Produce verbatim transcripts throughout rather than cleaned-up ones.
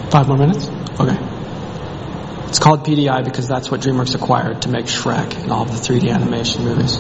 Five more minutes? Okay. It's called P D I because that's what DreamWorks acquired to make Shrek and all of the three D animation movies.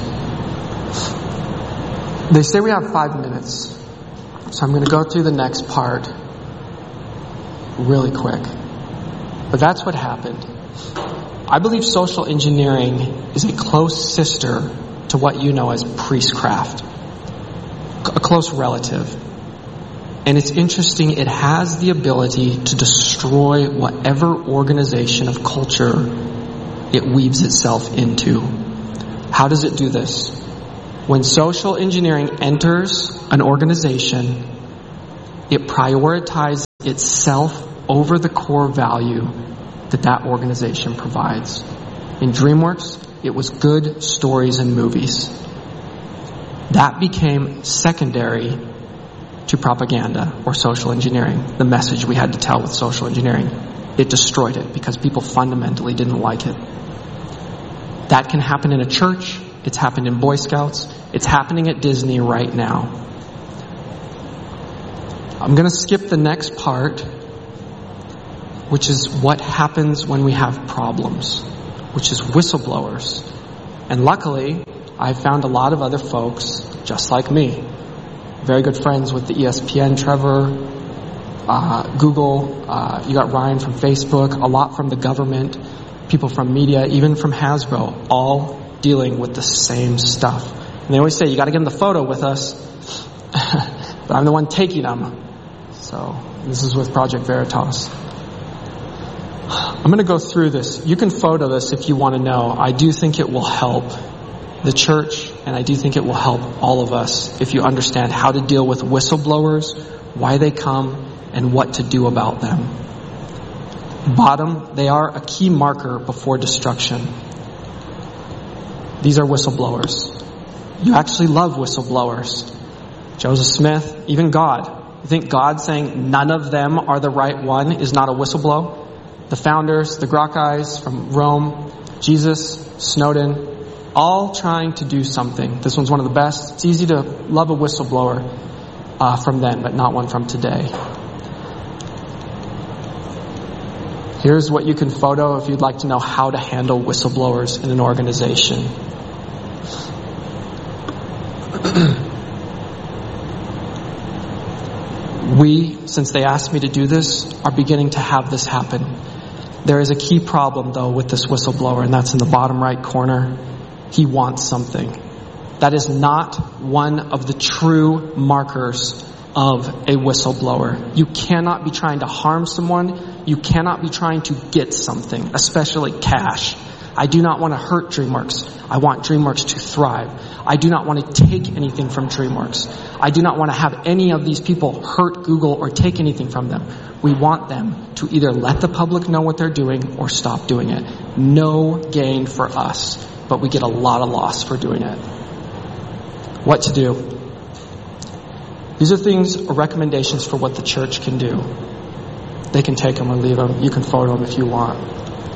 They say we have five minutes, so I'm going to go through the next part really quick. But that's what happened. I believe social engineering is a close sister to what you know as priestcraft, a close relative. And it's interesting, it has the ability to destroy whatever organization of culture it weaves itself into. How does it do this? When social engineering enters an organization, it prioritizes itself over the core value that that organization provides. In DreamWorks, it was good stories and movies. That became secondary to propaganda or social engineering, the message we had to tell with social engineering. It destroyed it because people fundamentally didn't like it. That can happen in a church. It's happened in Boy Scouts. It's happening at Disney right now. I'm going to skip the next part, which is what happens when we have problems, which is whistleblowers. And luckily, I've found a lot of other folks just like me. Very good friends with the E S P N, Trevor, uh, Google, uh, you got Ryan from Facebook, a lot from the government, people from media, even from Hasbro, all dealing with the same stuff. And they always say, you got to get in the photo with us, but I'm the one taking them. So this is with Project Veritas. I'm going to go through this. You can photo this if you want to know. I do think it will help the church, and I do think it will help all of us if you understand how to deal with whistleblowers, why they come, and what to do about them. Bottom, they are a key marker before destruction. These are whistleblowers. You actually love whistleblowers. Joseph Smith, even God. You think God saying none of them are the right one is not a whistleblow? The founders, the Gracchus from Rome, Jesus, Snowden, all trying to do something. This one's one of the best. It's easy to love a whistleblower uh, from then, but not one from today. Here's what you can photo if you'd like to know how to handle whistleblowers in an organization. We, since they asked me to do this, are beginning to have this happen. There is a key problem, though, with this whistleblower, and that's in the bottom right corner. He wants something. That is not one of the true markers of a whistleblower. You cannot be trying to harm someone. You cannot be trying to get something, especially cash. I do not want to hurt DreamWorks. I want DreamWorks to thrive. I do not want to take anything from DreamWorks. I do not want to have any of these people hurt Google or take anything from them. We want them to either let the public know what they're doing or stop doing it. No gain for us, but we get a lot of loss for doing it. What to do? These are things, recommendations for what the church can do. They can take them or leave them. You can photo them if you want.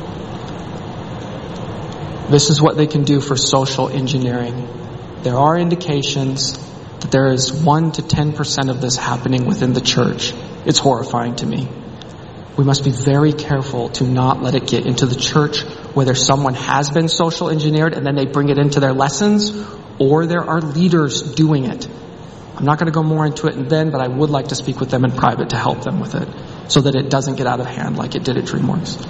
This is what they can do for social engineering. There are indications that there is one to ten percent of this happening within the church. It's horrifying to me. We must be very careful to not let it get into the church, whether someone has been social engineered and then they bring it into their lessons, or there are leaders doing it. I'm not going to go more into it then, but I would like to speak with them in private to help them with it, so that it doesn't get out of hand like it did at DreamWorks.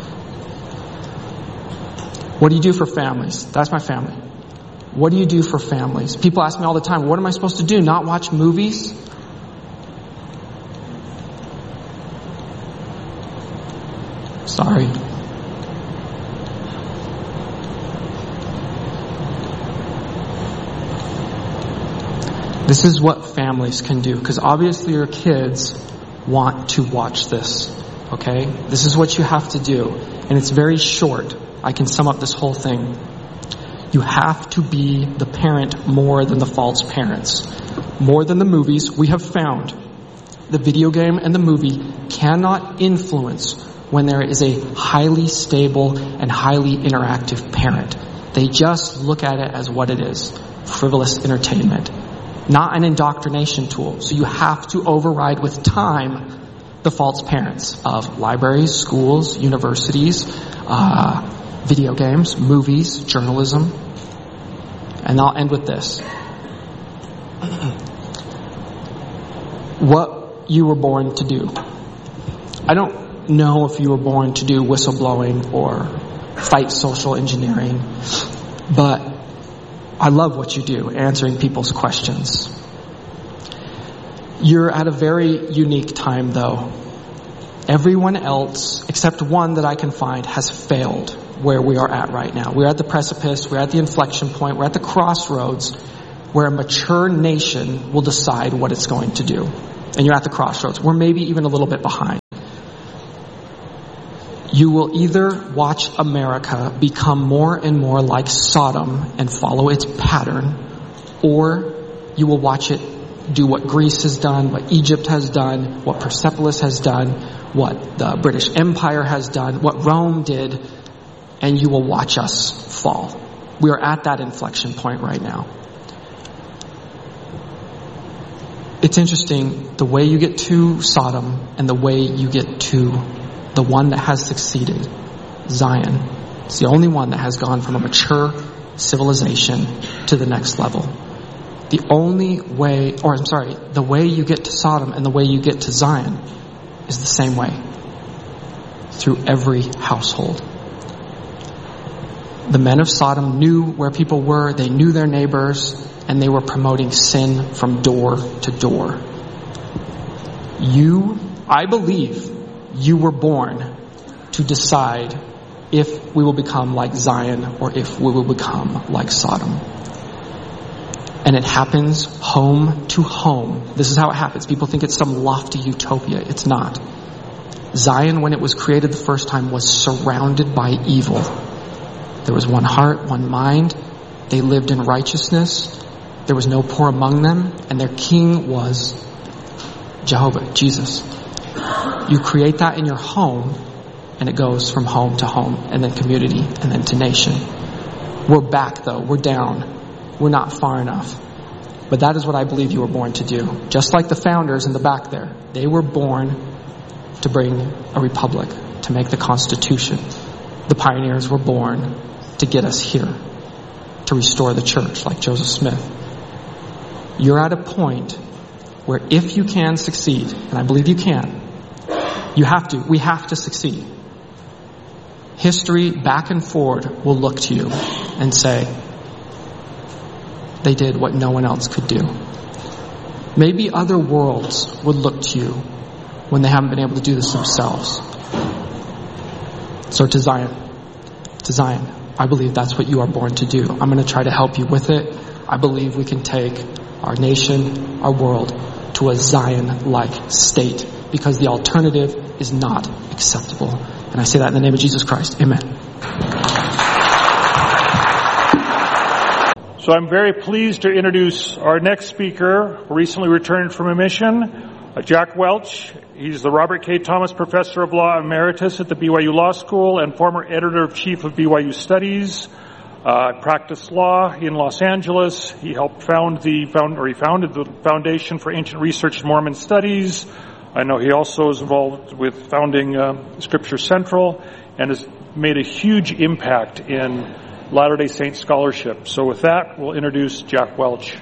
What do you do for families? That's my family. What do you do for families? People ask me all the time, what am I supposed to do? Not watch movies? Sorry. This is what families can do, because obviously your kids want to watch this. Okay? This is what you have to do. And it's very short. I can sum up this whole thing. You have to be the parent more than the false parents. More than the movies. We have found the video game and the movie cannot influence when there is a highly stable and highly interactive parent. They just look at it as what it is. Frivolous entertainment. Not an indoctrination tool. So you have to override with time the false parents of libraries, schools, universities, uh, video games, movies, journalism. And I'll end with this. What you were born to do. I don't know if you were born to do whistleblowing or fight social engineering, but I love what you do, answering people's questions. You're at a very unique time, though. Everyone else, except one that I can find, has failed where we are at right now. We're at the precipice, we're at the inflection point, we're at the crossroads where a mature nation will decide what it's going to do. And you're at the crossroads. We're maybe even a little bit behind. You will either watch America become more and more like Sodom and follow its pattern, or you will watch it do what Greece has done, what Egypt has done, what Persepolis has done, what the British Empire has done, what Rome did, and you will watch us fall. We are at that inflection point right now. It's interesting, the way you get to Sodom and the way you get to the one that has succeeded, Zion. It's the only one that has gone from a mature civilization to the next level. The only way, or I'm sorry, the way you get to Sodom and the way you get to Zion is the same way. Through every household. The men of Sodom knew where people were, they knew their neighbors, and they were promoting sin from door to door. You, I believe, you were born to decide if we will become like Zion or if we will become like Sodom. And it happens home to home. This is how it happens. People think it's some lofty utopia. It's not. Zion, when it was created the first time, was surrounded by evil. There was one heart, one mind. They lived in righteousness. There was no poor among them. And their king was Jehovah, Jesus. You create that in your home, and it goes from home to home, and then community, and then to nation. We're back, though. We're down. We're not far enough. But that is what I believe you were born to do. Just like the founders in the back there. They were born to bring a republic, to make the Constitution. The pioneers were born to get us here, to restore the church, like Joseph Smith. You're at a point where if you can succeed, and I believe you can, you have to, we have to succeed. History, back and forward, will look to you and say, they did what no one else could do. Maybe other worlds would look to you when they haven't been able to do this themselves. So to Zion, to Zion, I believe that's what you are born to do. I'm going to try to help you with it. I believe we can take our nation, our world, to a Zion-like state, because the alternative is not acceptable. And I say that in the name of Jesus Christ. Amen. So I'm very pleased to introduce our next speaker, recently returned from a mission, uh, Jack Welch. He's the Robert K. Thomas Professor of Law Emeritus at the B Y U Law School and former Editor-in-Chief of B Y U Studies. Uh, practiced law in Los Angeles. He helped found the found, or he founded the Foundation for Ancient Research in Mormon Studies. I know he also is involved with founding uh, Scripture Central and has made a huge impact in Latter-day Saint scholarship. So with that, we'll introduce Jack Welch.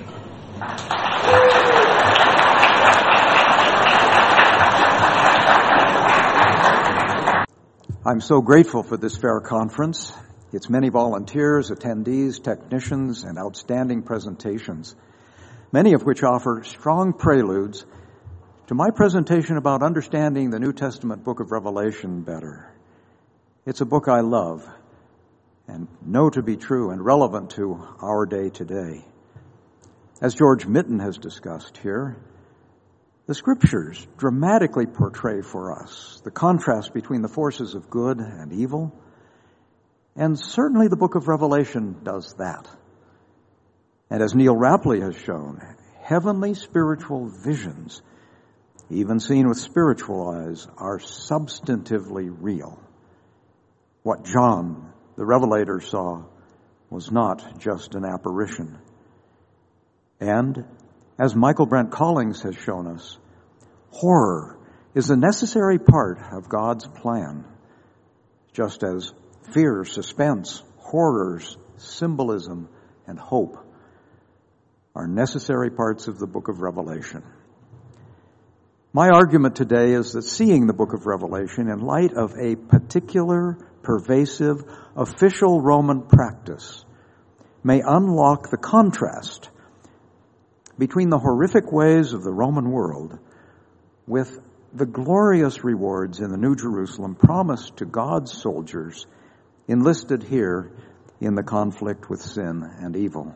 I'm so grateful for this fair conference. Its many volunteers, attendees, technicians, and outstanding presentations, many of which offer strong preludes to my presentation about understanding the New Testament book of Revelation better. It's a book I love and know to be true and relevant to our day today. As George Mitten has discussed here, the Scriptures dramatically portray for us the contrast between the forces of good and evil. And certainly the book of Revelation does that. And as Neil Rapley has shown, heavenly spiritual visions, even seen with spiritual eyes, are substantively real. What John, the Revelator, saw was not just an apparition. And as Michael Brent Collings has shown us, horror is a necessary part of God's plan, just as fear, suspense, horrors, symbolism, and hope are necessary parts of the book of Revelation. My argument today is that seeing the book of Revelation in light of a particular, pervasive, official Roman practice may unlock the contrast between the horrific ways of the Roman world with the glorious rewards in the New Jerusalem promised to God's soldiers enlisted here in the conflict with sin and evil.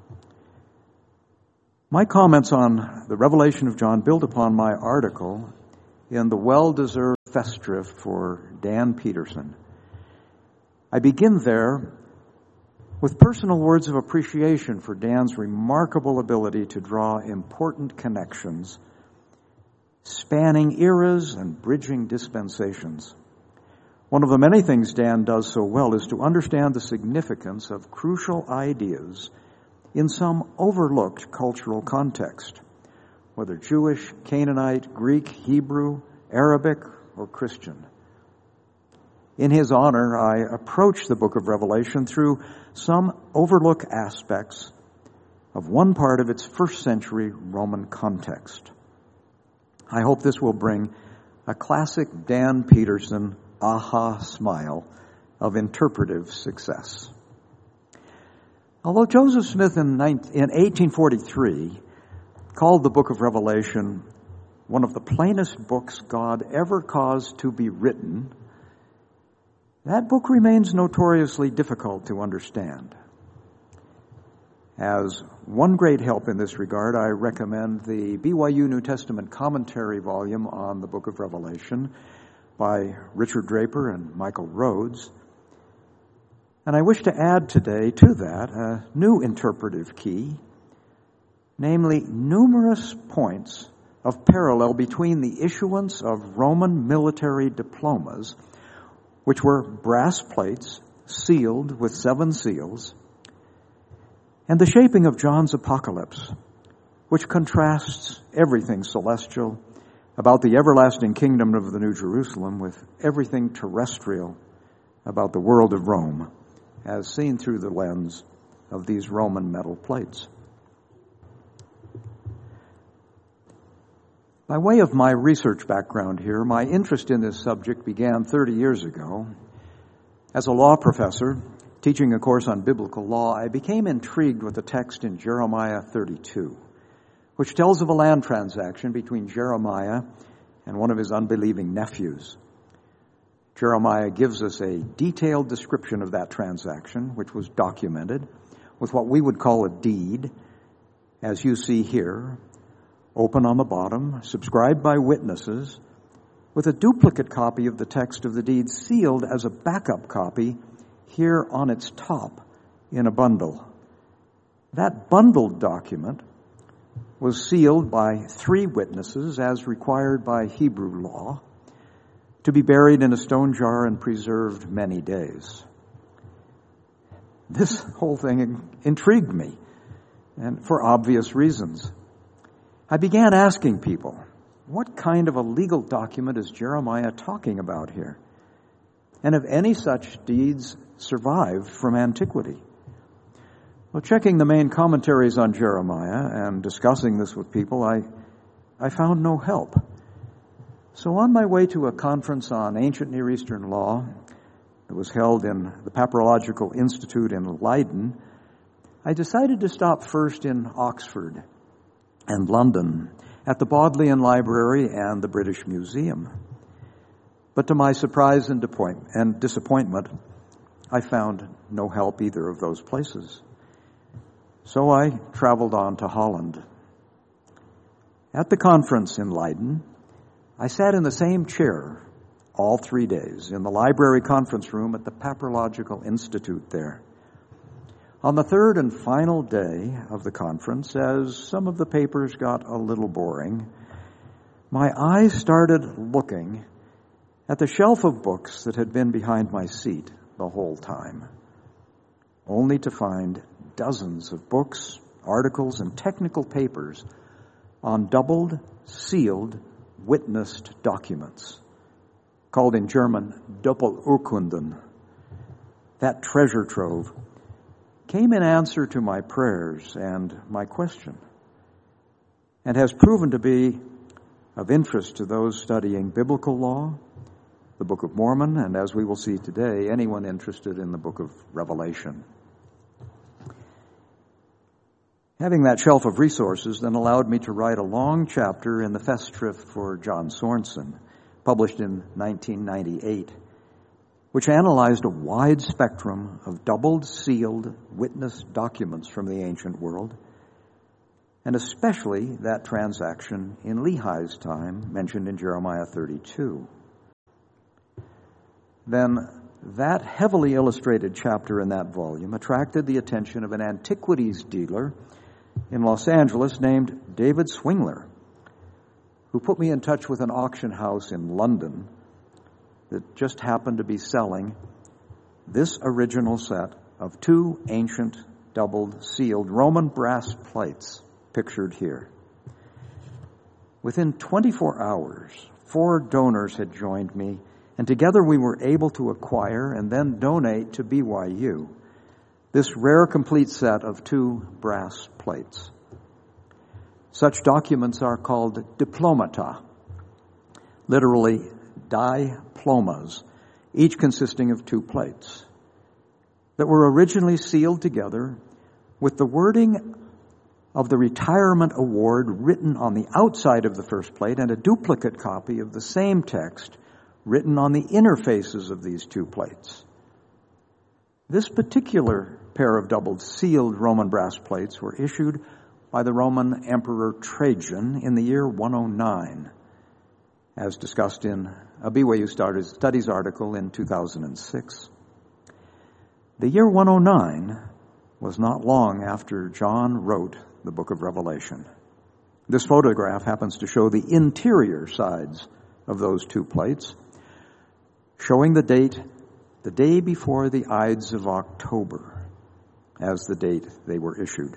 My comments on the Revelation of John build upon my article in the well-deserved festschrift for Dan Peterson. I begin there with personal words of appreciation for Dan's remarkable ability to draw important connections, spanning eras and bridging dispensations. One of the many things Dan does so well is to understand the significance of crucial ideas in some overlooked cultural context, whether Jewish, Canaanite, Greek, Hebrew, Arabic, or Christian. In his honor, I approach the book of Revelation through some overlooked aspects of one part of its first century Roman context. I hope this will bring a classic Dan Peterson aha smile of interpretive success. Although Joseph Smith in eighteen forty-three called the book of Revelation one of the plainest books God ever caused to be written, that book remains notoriously difficult to understand. As one great help in this regard, I recommend the B Y U New Testament commentary volume on the book of Revelation by Richard Draper and Michael Rhodes. And I wish to add today to that a new interpretive key, namely numerous points of parallel between the issuance of Roman military diplomas, which were brass plates sealed with seven seals, and the shaping of John's apocalypse, which contrasts everything celestial about the everlasting kingdom of the New Jerusalem with everything terrestrial about the world of Rome, as seen through the lens of these Roman metal plates. By way of my research background here, my interest in this subject began thirty years ago. As a law professor, teaching a course on biblical law, I became intrigued with the text in Jeremiah thirty-two, which tells of a land transaction between Jeremiah and one of his unbelieving nephews. Jeremiah gives us a detailed description of that transaction, which was documented with what we would call a deed, as you see here, open on the bottom, subscribed by witnesses, with a duplicate copy of the text of the deed sealed as a backup copy here on its top in a bundle. That bundled document was sealed by three witnesses as required by Hebrew law, to be buried in a stone jar and preserved many days. This whole thing intrigued me, and for obvious reasons. I began asking people, what kind of a legal document is Jeremiah talking about here? And have any such deeds survived from antiquity? Well, checking the main commentaries on Jeremiah and discussing this with people, I, I found no help. So on my way to a conference on ancient Near Eastern law that was held in the Papyrological Institute in Leiden, I decided to stop first in Oxford and London at the Bodleian Library and the British Museum. But to my surprise and disappointment, I found no help either of those places. So I traveled on to Holland. At the conference in Leiden, I sat in the same chair all three days in the library conference room at the Papyrological Institute there. On the third and final day of the conference, as some of the papers got a little boring, my eyes started looking at the shelf of books that had been behind my seat the whole time, only to find dozens of books, articles, and technical papers on doubled, sealed, witnessed documents, called in German Doppelurkunden. That treasure trove came in answer to my prayers and my question, and has proven to be of interest to those studying biblical law, the Book of Mormon, and as we will see today, anyone interested in the Book of Revelation. Having that shelf of resources then allowed me to write a long chapter in the Festschrift for John Sorensen, published in nineteen ninety-eight, which analyzed a wide spectrum of doubled, sealed witness documents from the ancient world, and especially that transaction in Lehi's time, mentioned in Jeremiah thirty-two. Then that heavily illustrated chapter in that volume attracted the attention of an antiquities dealer in Los Angeles named David Swingler, who put me in touch with an auction house in London that just happened to be selling this original set of two ancient doubled sealed Roman brass plates pictured here. Within twenty-four hours, four donors had joined me, and together we were able to acquire and then donate to B Y U this rare complete set of two brass plates. Such documents are called diplomata, literally diplomas, each consisting of two plates, that were originally sealed together with the wording of the retirement award written on the outside of the first plate and a duplicate copy of the same text written on the inner faces of these two plates. This particular pair of double sealed Roman brass plates were issued by the Roman Emperor Trajan in the year one oh nine, as discussed in a B Y U Studies article in two thousand six. The year one oh nine was not long after John wrote the book of Revelation. This photograph happens to show the interior sides of those two plates, showing the date, the day before the Ides of October, as the date they were issued.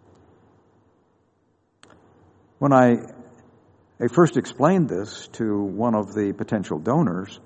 When I, I first explained this to one of the potential donors,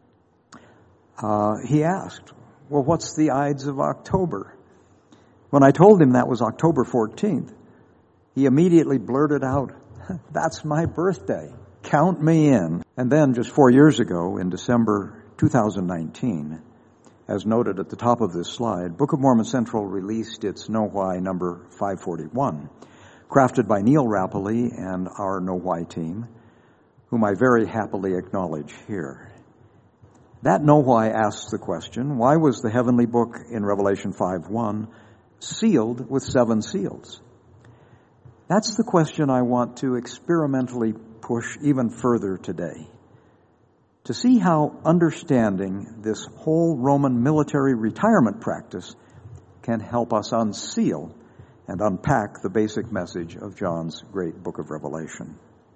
uh, he asked, well, what's the Ides of October? When I told him that was October fourteenth, he immediately blurted out, that's my birthday. Count me in. And then just four years ago, in December two thousand nineteen, as noted at the top of this slide, Book of Mormon Central released its Know Why number five forty-one, crafted by Neil Rapoli and our Know Why team, whom I very happily acknowledge here. That Know Why asks the question, why was the heavenly book in Revelation five one sealed with seven seals? That's the question I want to experimentally push even further today, to see how understanding this whole Roman military retirement practice can help us unseal and unpack the basic message of John's great book of Revelation.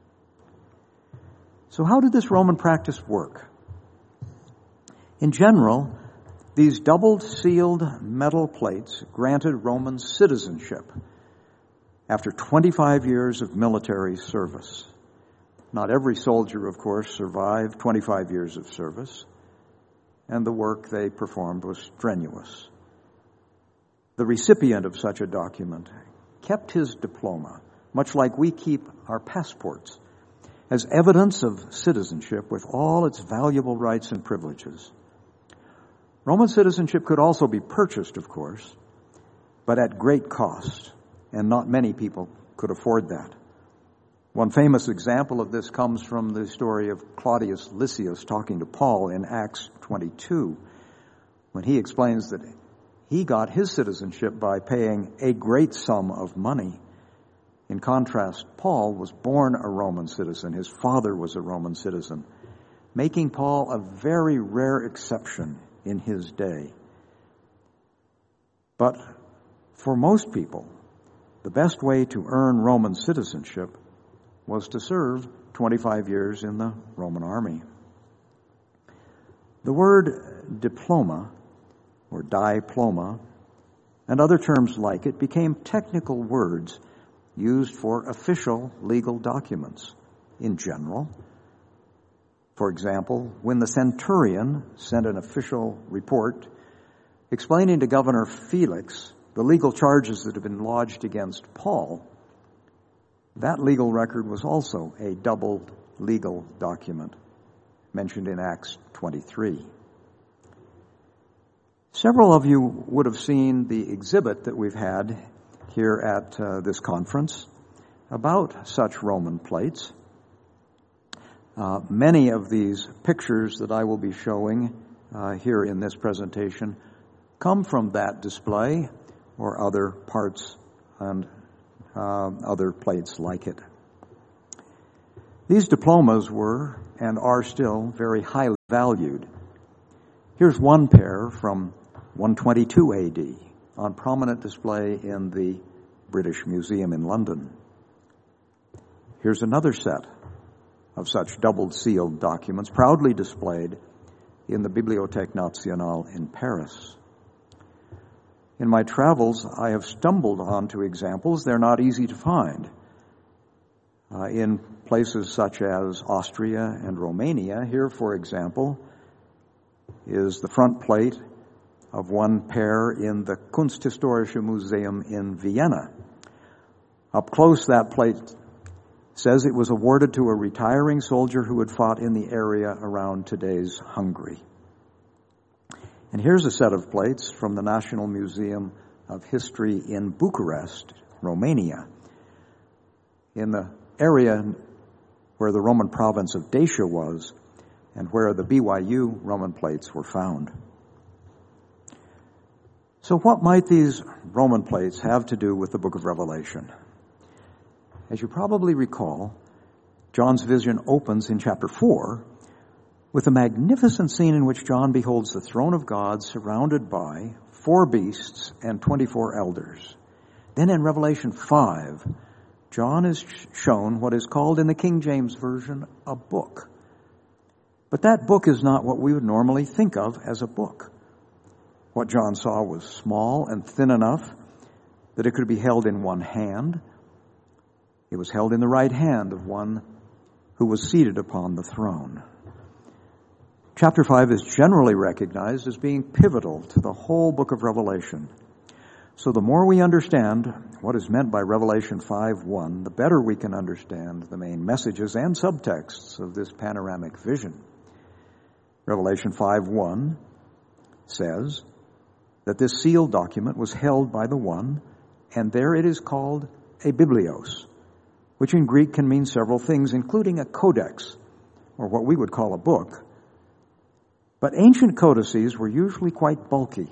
So how did this Roman practice work? In general, these double-sealed metal plates granted Roman citizenship after twenty-five years of military service. Not every soldier, of course, survived twenty-five years of service, and the work they performed was strenuous. The recipient of such a document kept his diploma, much like we keep our passports, as evidence of citizenship with all its valuable rights and privileges. Roman citizenship could also be purchased, of course, but at great cost, and not many people could afford that. One famous example of this comes from the story of Claudius Lysias talking to Paul in Acts twenty-two, when he explains that he got his citizenship by paying a great sum of money. In contrast, Paul was born a Roman citizen. His father was a Roman citizen, making Paul a very rare exception in his day. But for most people, the best way to earn Roman citizenship was to serve twenty-five years in the Roman army. The word diploma, or diploma, and other terms like it became technical words used for official legal documents in general, For example, when the centurion sent an official report explaining to Governor Felix the legal charges that had been lodged against Paul, that legal record was also a doubled legal document mentioned in Acts twenty-three. Several of you would have seen the exhibit that we've had here at uh, this conference about such Roman plates. Uh, many of these pictures that I will be showing uh, here in this presentation come from that display or other parts and uh, other plates like it. These diplomas were and are still very highly valued. Here's one pair from one twenty-two A D on prominent display in the British Museum in London. Here's another set of such doubled sealed documents proudly displayed in the Bibliothèque Nationale in Paris. In my travels, I have stumbled onto examples. They're not easy to find. Uh, in places such as Austria and Romania, here, for example, is the front plate of one pair in the Kunsthistorische Museum in Vienna. Up close, that plate says it was awarded to a retiring soldier who had fought in the area around today's Hungary. And here's a set of plates from the National Museum of History in Bucharest, Romania, in the area where the Roman province of Dacia was and where the B Y U Roman plates were found. So what might these Roman plates have to do with the book of Revelation? As you probably recall, John's vision opens in chapter four with a magnificent scene in which John beholds the throne of God surrounded by four beasts and twenty-four elders. Then in Revelation five, John is shown what is called in the King James Version a book. But that book is not what we would normally think of as a book. What John saw was small and thin enough that it could be held in one hand. It was held in the right hand of one who was seated upon the throne. Chapter five is generally recognized as being pivotal to the whole book of Revelation. So the more we understand what is meant by Revelation five one, the better we can understand the main messages and subtexts of this panoramic vision. Revelation five one says that this sealed document was held by the one, and there it is called a biblios, which in Greek can mean several things, including a codex, or what we would call a book. But ancient codices were usually quite bulky.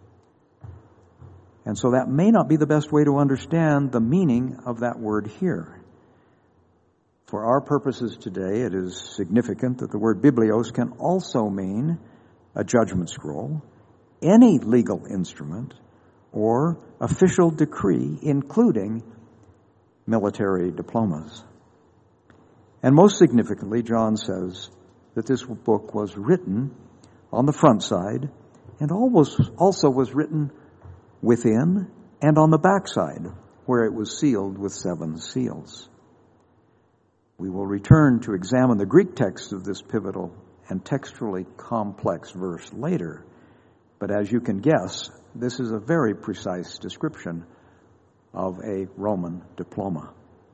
And so that may not be the best way to understand the meaning of that word here. For our purposes today, it is significant that the word biblios can also mean a judgment scroll, any legal instrument, or official decree, including military diplomas. And most significantly, John says that this book was written on the front side and also was written within and on the back side, where it was sealed with seven seals. We will return to examine the Greek text of this pivotal and textually complex verse later, but as you can guess, this is a very precise description of a Roman diploma.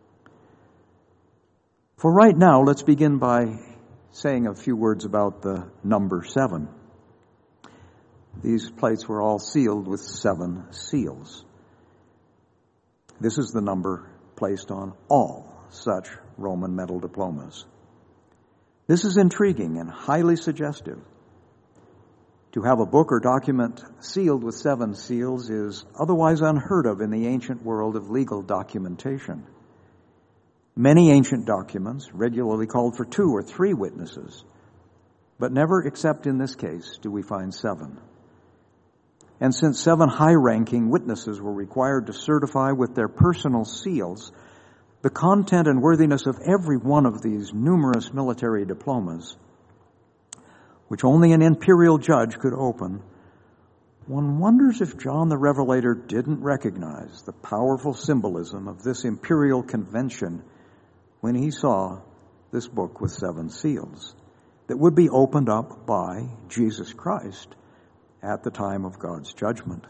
For right now, let's begin by saying a few words about the number seven. These plates were all sealed with seven seals. This is the number placed on all such Roman metal diplomas. This is intriguing and highly suggestive. To have a book or document sealed with seven seals is otherwise unheard of in the ancient world of legal documentation. Many ancient documents regularly called for two or three witnesses, but never, except in this case, do we find seven. And since seven high-ranking witnesses were required to certify with their personal seals the content and worthiness of every one of these numerous military diplomas, which only an imperial judge could open, one wonders if John the Revelator didn't recognize the powerful symbolism of this imperial convention when he saw this book with seven seals. that would be opened up by Jesus Christ at the time of God's judgment.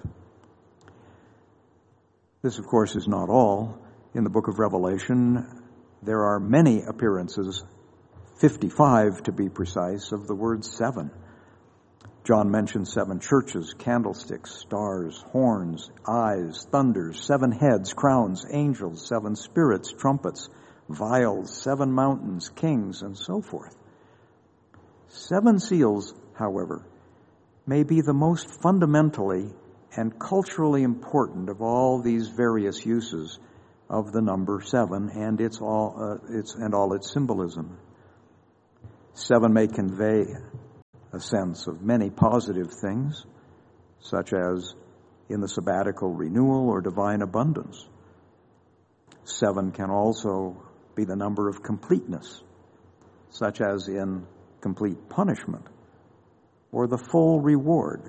This, of course, is not all. In the book of Revelation, there are many appearances, fifty-five to be precise, of the word seven. John mentions seven churches, candlesticks, stars, horns, eyes, thunders, seven heads, crowns, angels, seven spirits, trumpets, vials, seven mountains, kings, and so forth. Seven seals, however, may be the most fundamentally and culturally important of all these various uses of the number seven and its all uh, its and all its symbolism. Seven may convey a sense of many positive things, such as in the sabbatical renewal or divine abundance. Seven can also be the number of completeness, such as in complete punishment, or the full reward,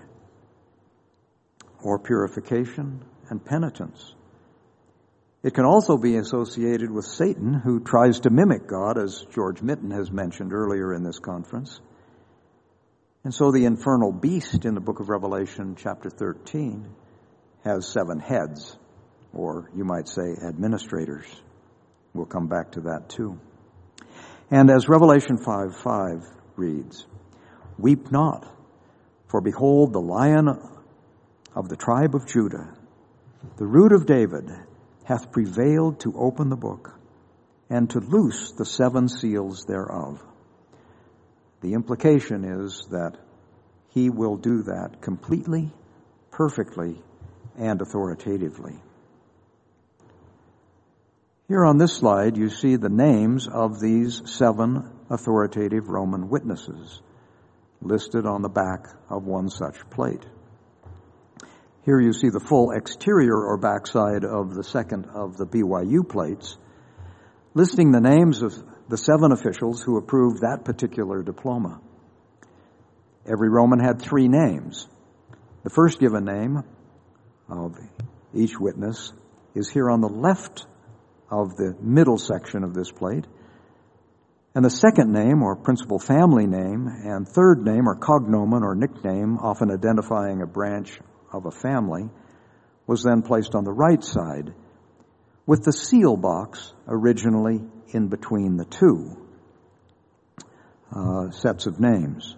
or purification and penitence. It can also be associated with Satan, who tries to mimic God, as George Mitten has mentioned earlier in this conference. And so the infernal beast in the book of Revelation, chapter thirteen, has seven heads, or you might say administrators. We'll come back to that too. And as Revelation five five reads, "Weep not, for behold, the Lion of the tribe of Judah, the root of David, hath prevailed to open the book and to loose the seven seals thereof." The implication is that he will do that completely, perfectly, and authoritatively. Here on this slide, you see the names of these seven authoritative Roman witnesses listed on the back of one such plate. Here you see the full exterior or backside of the second of the B Y U plates, listing the names of the seven officials who approved that particular diploma. Every Roman had three names. The first given name of each witness is here on the left of the middle section of this plate. And the second name, or principal family name, and third name, or cognomen, or nickname, often identifying a branch of a family, was then placed on the right side, with the seal box originally in between the two uh, sets of names.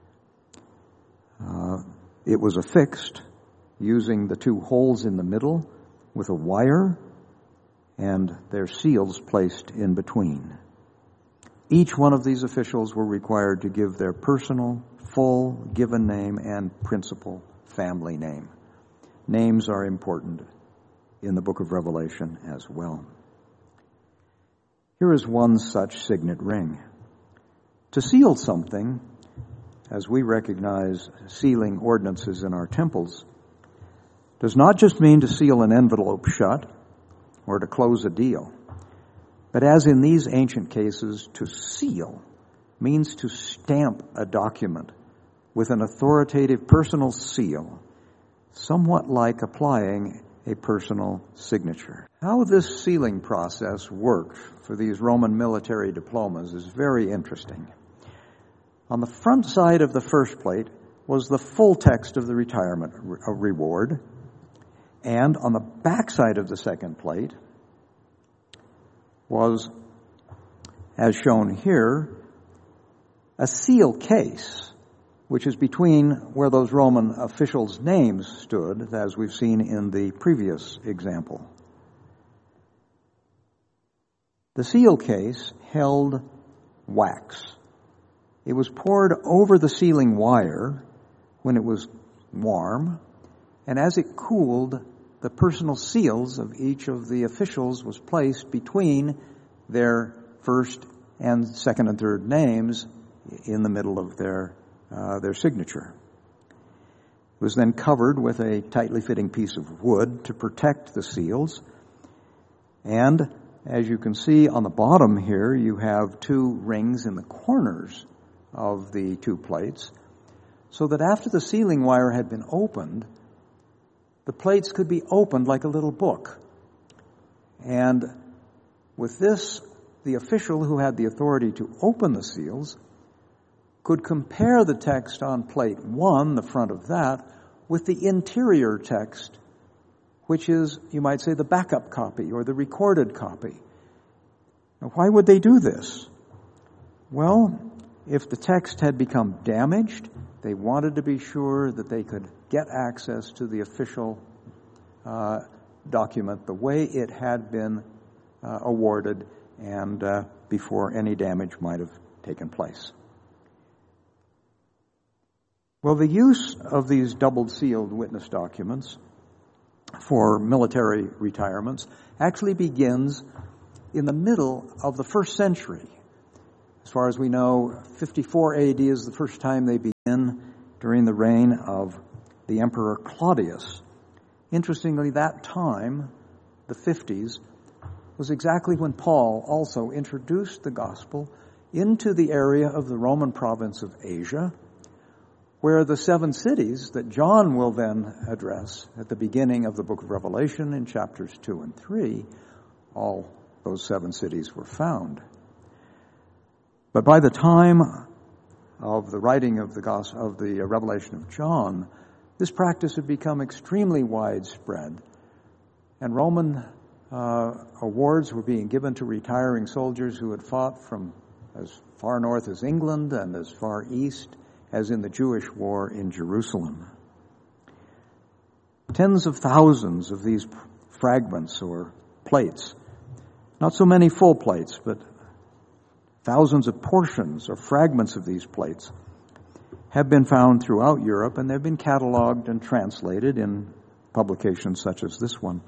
Uh, it was affixed using the two holes in the middle with a wire and their seals placed in between. Each one of these officials were required to give their personal, full given name and principal family name. Names are important in the book of Revelation as well. Here is one such signet ring. To seal something, as we recognize sealing ordinances in our temples, does not just mean to seal an envelope shut or to close a deal, but as in these ancient cases, to seal means to stamp a document with an authoritative personal seal, somewhat like applying a personal signature. How this sealing process worked for these Roman military diplomas is very interesting. On the front side of the first plate was the full text of the retirement reward, and on the back side of the second plate was, as shown here, a seal case, which is between where those Roman officials' names stood, as we've seen in the previous example. The seal case held wax. It was poured over the sealing wire when it was warm, and as it cooled, the personal seals of each of the officials was placed between their first and second and third names in the middle of their uh, their signature. It was then covered with a tightly fitting piece of wood to protect the seals. And as you can see on the bottom here, you have two rings in the corners of the two plates, so that after the sealing wire had been opened, the plates could be opened like a little book. And with this, the official who had the authority to open the seals could compare the text on plate one, the front of that, with the interior text, which is, you might say, the backup copy or the recorded copy. Now, why would they do this? Well, if the text had become damaged, they wanted to be sure that they could get access to the official uh, document the way it had been uh, awarded and uh, before any damage might have taken place. Well, the use of these double-sealed witness documents for military retirements actually begins in the middle of the first century. As far as we know, fifty-four A D is the first time they begin during the reign of the Emperor Claudius. Interestingly, that time, the fifties, was exactly when Paul also introduced the gospel into the area of the Roman province of Asia, where the seven cities that John will then address at the beginning of the book of Revelation in chapters two and three, all those seven cities were found. But by the time of the writing of the gospel, of the Revelation of John, this practice had become extremely widespread, and Roman uh, awards were being given to retiring soldiers who had fought from as far north as England and as far east as in the Jewish war in Jerusalem. Tens of thousands of these fragments or plates, not so many full plates, but thousands of portions or fragments of these plates have been found throughout Europe, and they've been cataloged and translated in publications such as this one.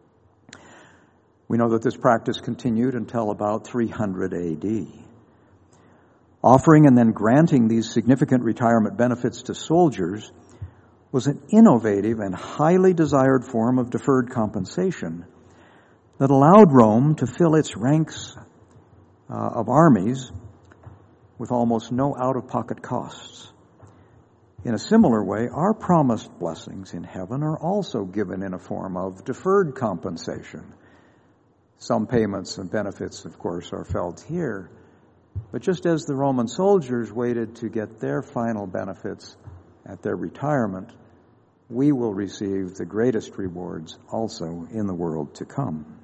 We know that this practice continued until about three hundred A D. Offering and then granting these significant retirement benefits to soldiers was an innovative and highly desired form of deferred compensation that allowed Rome to fill its ranks uh, of armies with almost no out-of-pocket costs. In a similar way, our promised blessings in heaven are also given in a form of deferred compensation. Some payments and benefits, of course, are felt here. But just as the Roman soldiers waited to get their final benefits at their retirement, we will receive the greatest rewards also in the world to come.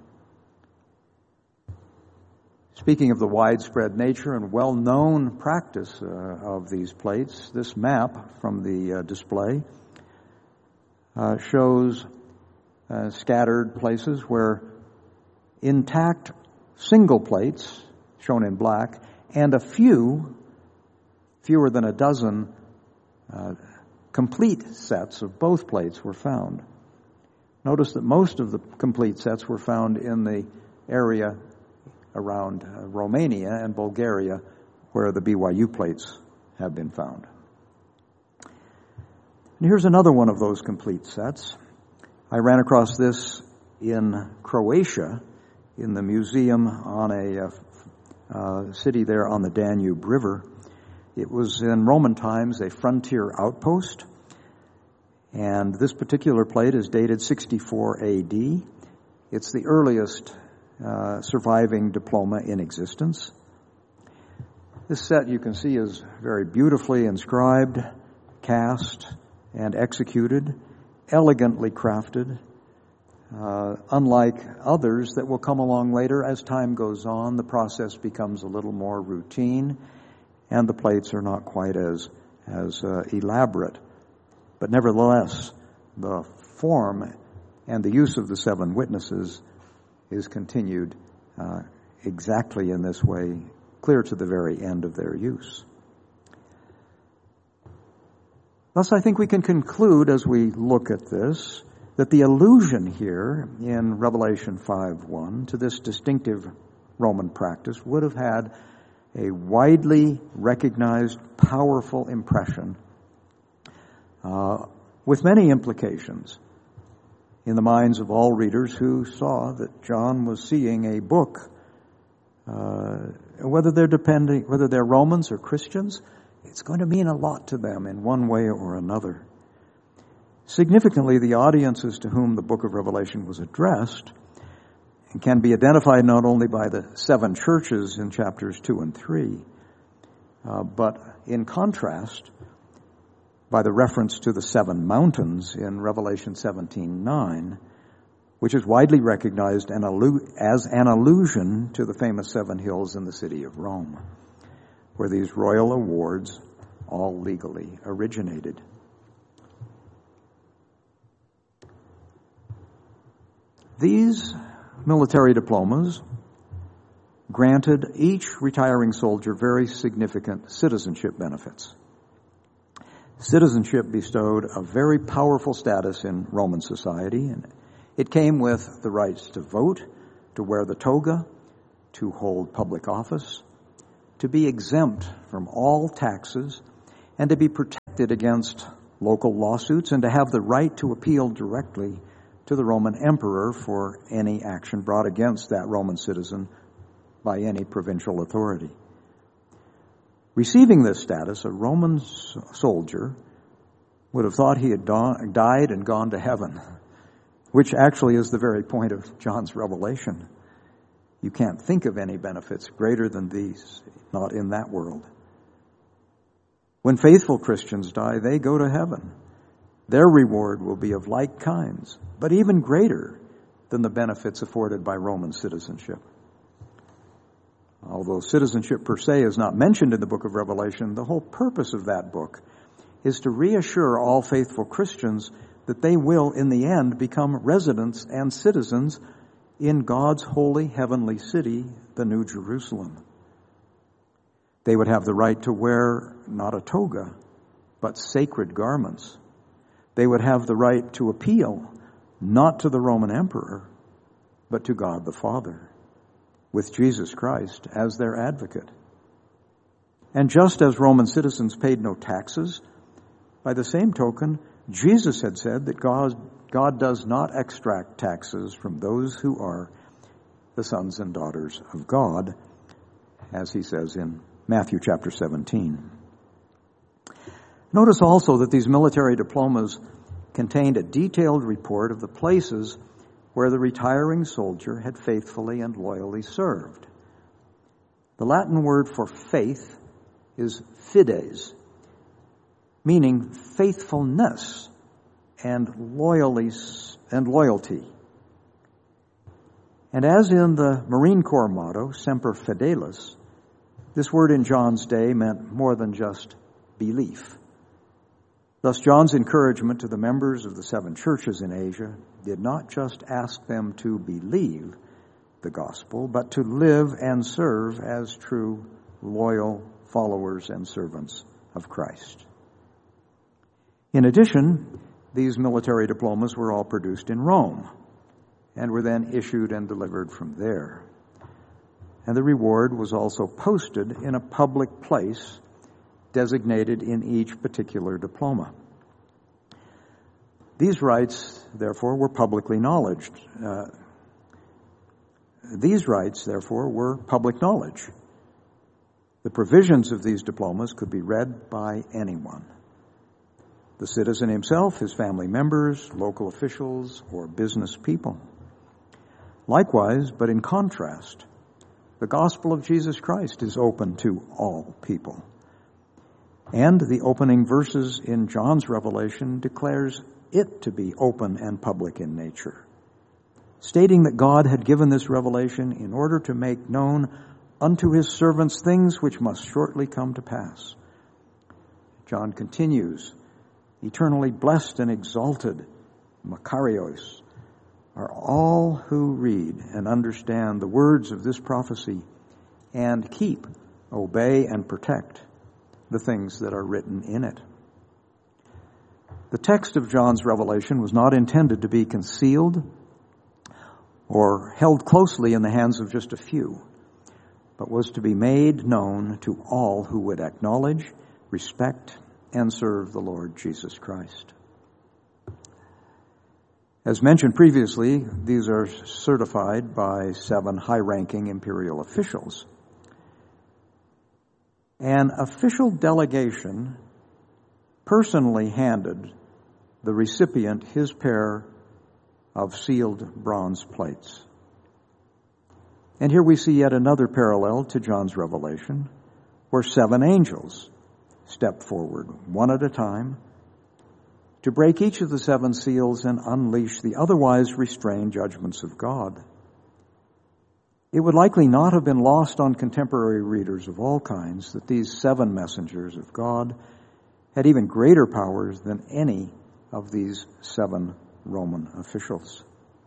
Speaking of the widespread nature and well-known practice uh, of these plates, this map from the uh, display uh, shows uh, scattered places where intact single plates, shown in black, and a few, fewer than a dozen, uh, complete sets of both plates were found. Notice that most of the complete sets were found in the area around uh, Romania and Bulgaria, where the B Y U plates have been found. And here's another one of those complete sets. I ran across this in Croatia, in the museum on a uh, uh, city there on the Danube River. It was in Roman times a frontier outpost, and this particular plate is dated sixty-four A D. It's the earliest uh, surviving diploma in existence. This set, you can see, is very beautifully inscribed, cast, and executed, elegantly crafted, uh, unlike others that will come along later. As time goes on, the process becomes a little more routine, and the plates are not quite as, as uh, elaborate. But nevertheless, the form and the use of the seven witnesses is continued uh, exactly in this way, clear to the very end of their use. Thus, I think we can conclude as we look at this that the allusion here in Revelation five one to this distinctive Roman practice would have had a widely recognized, powerful impression uh, with many implications in the minds of all readers who saw that John was seeing a book. Uh, whether they're depending, whether they're Romans or Christians, it's going to mean a lot to them in one way or another. Significantly, the audiences to whom the book of Revelation was addressed can be identified not only by the seven churches in chapters two and three, Uh, but in contrast, by the reference to the seven mountains in Revelation seventeen nine, which is widely recognized an allu- as an allusion to the famous seven hills in the city of Rome, where these royal awards all legally originated. These military diplomas granted each retiring soldier very significant citizenship benefits. Citizenship bestowed a very powerful status in Roman society, and it came with the rights to vote, to wear the toga, to hold public office, to be exempt from all taxes, and to be protected against local lawsuits, and to have the right to appeal directly to the Roman emperor for any action brought against that Roman citizen by any provincial authority. Receiving this status, a Roman soldier would have thought he had died and gone to heaven, which actually is the very point of John's revelation. You can't think of any benefits greater than these, not in that world. When faithful Christians die, they go to heaven. Their reward will be of like kinds, but even greater than the benefits afforded by Roman citizenship. Although citizenship per se is not mentioned in the book of Revelation, the whole purpose of that book is to reassure all faithful Christians that they will, in the end, become residents and citizens in God's holy heavenly city, the New Jerusalem. They would have the right to wear not a toga, but sacred garments. They would have the right to appeal not to the Roman emperor, but to God the Father, with Jesus Christ as their advocate. And just as Roman citizens paid no taxes, by the same token, Jesus had said that God, God does not extract taxes from those who are the sons and daughters of God, as he says in Matthew chapter seventeen. Notice also that these military diplomas contained a detailed report of the places where the retiring soldier had faithfully and loyally served. The Latin word for faith is fides, meaning faithfulness and loyally and loyalty. And as in the Marine Corps motto, Semper Fidelis, this word in John's day meant more than just belief. Thus, John's encouragement to the members of the seven churches in Asia did not just ask them to believe the gospel, but to live and serve as true, loyal followers and servants of Christ. In addition, these military diplomas were all produced in Rome and were then issued and delivered from there. And the reward was also posted in a public place designated in each particular diploma. These rights, therefore, were publicly acknowledged. Uh, these rights, therefore, were public knowledge. The provisions of these diplomas could be read by anyone. The citizen himself, his family members, local officials, or business people. Likewise, but in contrast, the gospel of Jesus Christ is open to all people. And the opening verses in John's Revelation declares it to be open and public in nature, stating that God had given this revelation in order to make known unto his servants things which must shortly come to pass. John continues, eternally blessed and exalted, Makarios, are all who read and understand the words of this prophecy and keep, obey, and protect the things that are written in it. The text of John's Revelation was not intended to be concealed or held closely in the hands of just a few, but was to be made known to all who would acknowledge, respect, and serve the Lord Jesus Christ. As mentioned previously, these are certified by seven high-ranking imperial officials. An official delegation personally handed the recipient his pair of sealed bronze plates. And here we see yet another parallel to John's Revelation. where seven angels stepped forward, one at a time, to break each of the seven seals and unleash the otherwise restrained judgments of God. It would likely not have been lost on contemporary readers of all kinds that these seven messengers of God had even greater powers than any of these seven Roman officials.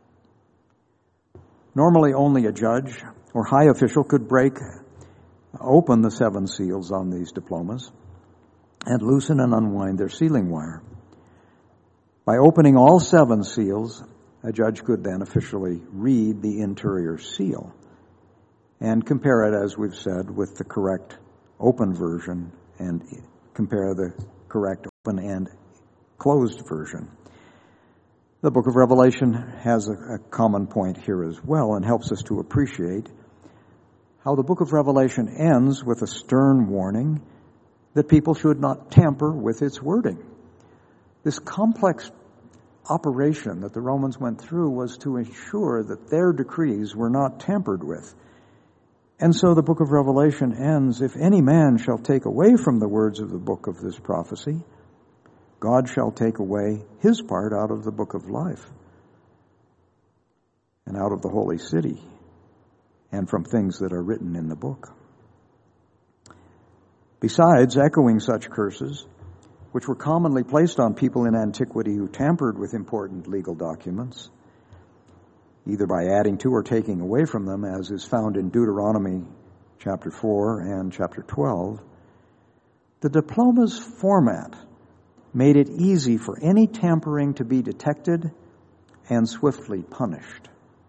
Normally, only a judge or high official could break open the seven seals on these diplomas and loosen and unwind their sealing wire. By opening all seven seals, a judge could then officially read the interior seal and compare it, as we've said, with the correct open version and compare the correct open and closed version. The book of Revelation has a, a common point here as well and helps us to appreciate how the book of Revelation ends with a stern warning that people should not tamper with its wording. This complex operation that the Romans went through was to ensure that their decrees were not tampered with. And so the book of Revelation ends, if any man shall take away from the words of the book of this prophecy, God shall take away his part out of the book of life and out of the holy city and from things that are written in the book. Besides, echoing such curses, which were commonly placed on people in antiquity who tampered with important legal documents, either by adding to or taking away from them, as is found in Deuteronomy chapter four and chapter twelve, the diploma's format made it easy for any tampering to be detected and swiftly punished.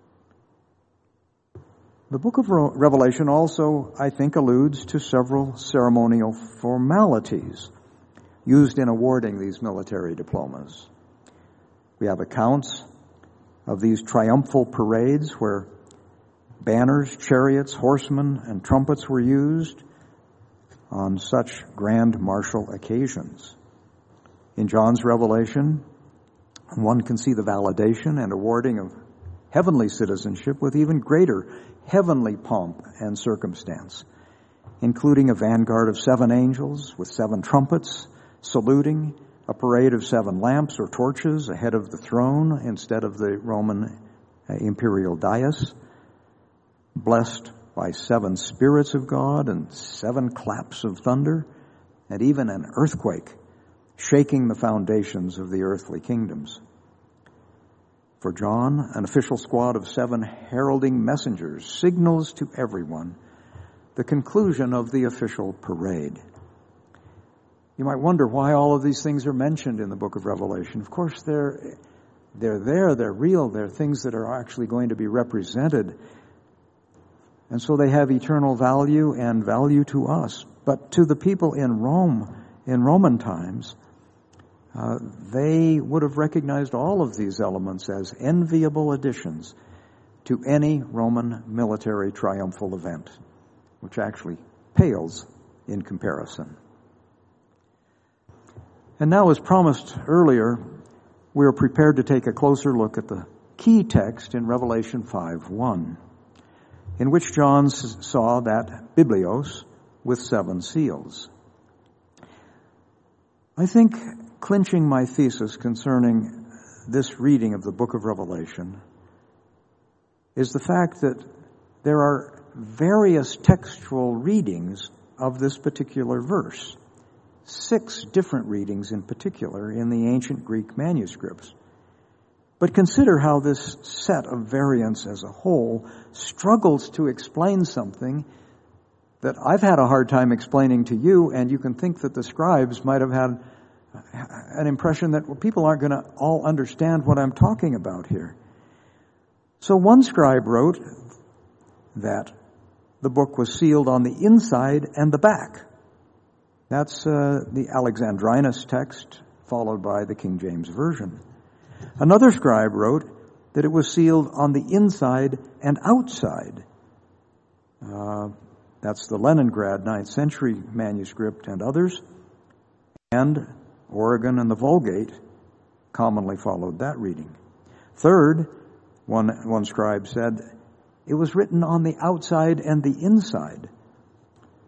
The book of Revelation also, I think, alludes to several ceremonial formalities used in awarding these military diplomas. We have accounts of these triumphal parades where banners, chariots, horsemen, and trumpets were used on such grand martial occasions. In John's Revelation, one can see the validation and awarding of heavenly citizenship with even greater heavenly pomp and circumstance, including a vanguard of seven angels with seven trumpets saluting, a parade of seven lamps or torches ahead of the throne instead of the Roman imperial dais, blessed by seven spirits of God and seven claps of thunder, and even an earthquake shaking the foundations of the earthly kingdoms. For John, an official squad of seven heralding messengers signals to everyone the conclusion of the official parade. You might wonder why all of these things are mentioned in the book of Revelation. Of course, they're, they're there, they're real, they're things that are actually going to be represented. And so they have eternal value and value to us. But to the people in Rome, in Roman times, uh, they would have recognized all of these elements as enviable additions to any Roman military triumphal event, which actually pales in comparison. And now, as promised earlier, we are prepared to take a closer look at the key text in Revelation five one, in which John saw that Biblios with seven seals. I think clinching my thesis concerning this reading of the book of Revelation is the fact that there are various textual readings of this particular verse. Six different readings in particular in the ancient Greek manuscripts. But consider how this set of variants as a whole struggles to explain something that I've had a hard time explaining to you, and you can think that the scribes might have had an impression that well, people aren't going to all understand what I'm talking about here. So one scribe wrote that the book was sealed on the inside and the back. That's uh, the Alexandrinus text, followed by the King James Version. Another scribe wrote that it was sealed on the inside and outside. Uh, that's the Leningrad ninth century manuscript and others. And Origen and the Vulgate commonly followed that reading. Third, one, one scribe said, it was written on the outside and the inside.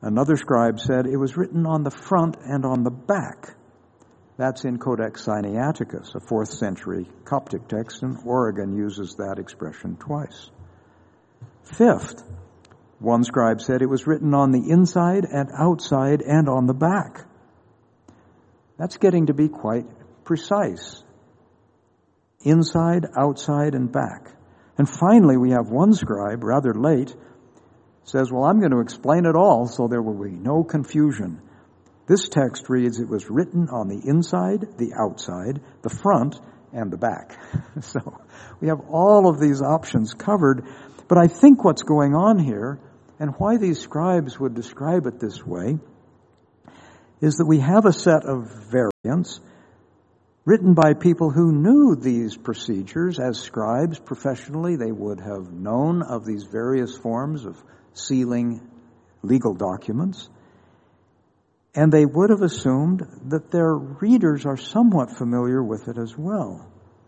Another scribe said it was written on the front and on the back. That's in Codex Sinaiticus, a fourth century Coptic text, and Origen uses that expression twice. Fifth, one scribe said it was written on the inside and outside and on the back. That's getting to be quite precise. Inside, outside, and back. And finally, we have one scribe, rather late, says, well, I'm going to explain it all so there will be no confusion. This text reads, it was written on the inside, the outside, the front, and the back. So we have all of these options covered. But I think what's going on here, and why these scribes would describe it this way, is that we have a set of variants written by people who knew these procedures. As scribes professionally, they would have known of these various forms of sealing legal documents, and they would have assumed that their readers are somewhat familiar with it as well.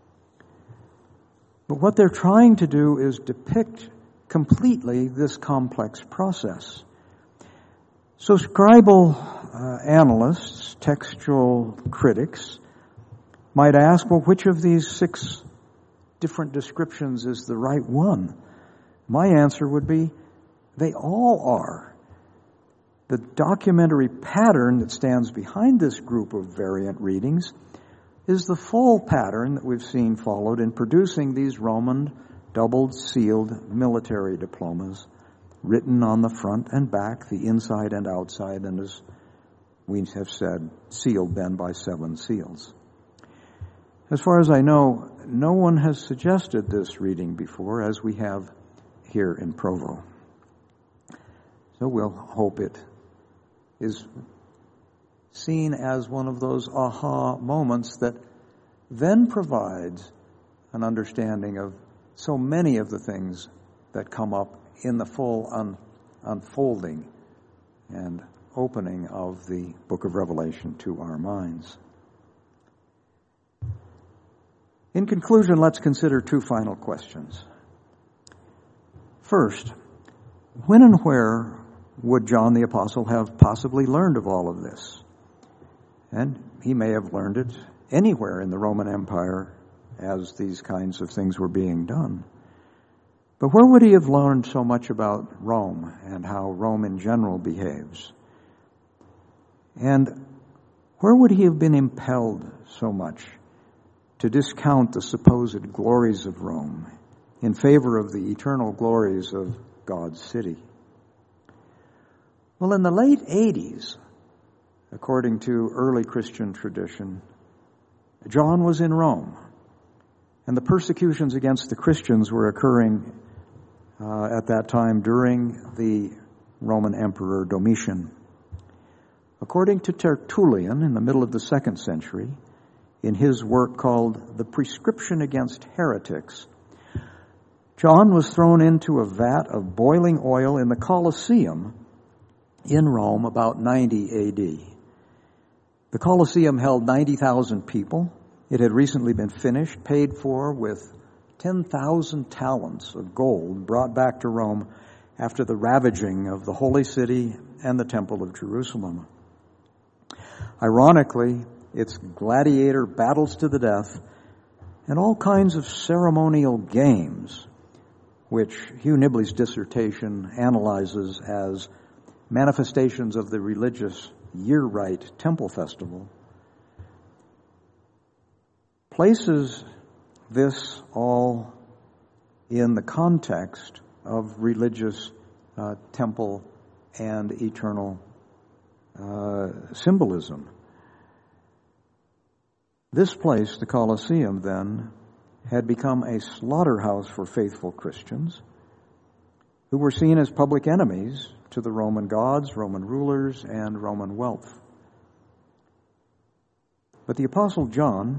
But what they're trying to do is depict completely this complex process. So scribal uh, analysts, textual critics, might ask, well, which of these six different descriptions is the right one? My answer would be, they all are. The documentary pattern that stands behind this group of variant readings is the full pattern that we've seen followed in producing these Roman double-sealed military diplomas, written on the front and back, the inside and outside, and as we have said, sealed then by seven seals. As far as I know, no one has suggested this reading before, as we have here in Provo. So we'll hope it is seen as one of those aha moments that then provides an understanding of so many of the things that come up in the full un- unfolding and opening of the book of Revelation to our minds. In conclusion, let's consider two final questions. First, when and where would John the Apostle have possibly learned of all of this? And he may have learned it anywhere in the Roman Empire as these kinds of things were being done. But where would he have learned so much about Rome and how Rome in general behaves? And where would he have been impelled so much to discount the supposed glories of Rome in favor of the eternal glories of God's city? Well, in the late eighties, according to early Christian tradition, John was in Rome, and the persecutions against the Christians were occurring uh, at that time during the Roman Emperor Domitian. According to Tertullian, in the middle of the second century, in his work called The Prescription Against Heretics, John was thrown into a vat of boiling oil in the Colosseum in Rome about ninety A D. The Colosseum held ninety thousand people. It had recently been finished, paid for with ten thousand talents of gold brought back to Rome after the ravaging of the Holy City and the Temple of Jerusalem. Ironically, its gladiator battles to the death and all kinds of ceremonial games, which Hugh Nibley's dissertation analyzes as manifestations of the religious year-rite temple festival, places this all in the context of religious uh, temple and eternal uh, symbolism. This place, the Colosseum, then, had become a slaughterhouse for faithful Christians who were seen as public enemies to the Roman gods, Roman rulers, and Roman wealth. But the Apostle John,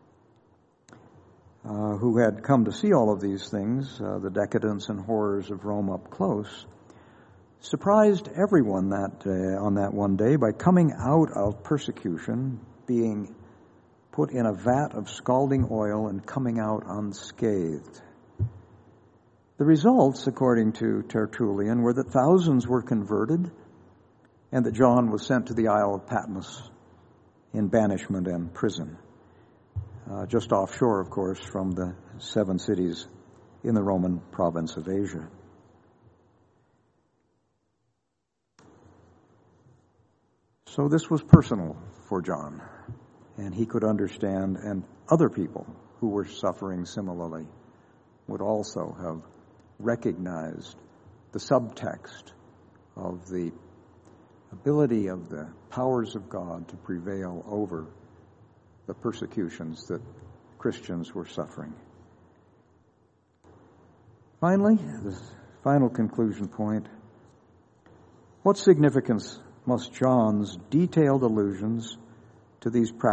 uh, who had come to see all of these things, uh, the decadence and horrors of Rome up close, surprised everyone that day, on that one day by coming out of persecution, being put in a vat of scalding oil and coming out unscathed. The results, according to Tertullian, were that thousands were converted, and that John was sent to the Isle of Patmos in banishment and prison, uh, just offshore, of course, from the seven cities in the Roman province of Asia. So this was personal for John, and he could understand, and other people who were suffering similarly would also have recognized the subtext of the ability of the powers of God to prevail over the persecutions that Christians were suffering. Finally, the final conclusion point: what significance must John's detailed allusions to these practices